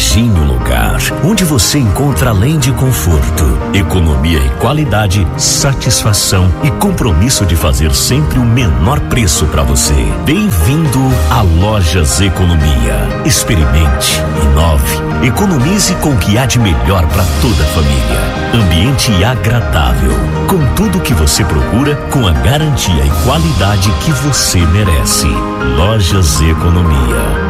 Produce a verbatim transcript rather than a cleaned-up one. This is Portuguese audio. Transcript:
Imagine um lugar onde você encontra, além de conforto, economia e qualidade, satisfação e compromisso de fazer sempre o menor preço para você. Bem-vindo a Lojas Economia. Experimente, inove, economize com o que há de melhor para toda a família. Ambiente agradável, com tudo que você procura, com a garantia e qualidade que você merece. Lojas Economia.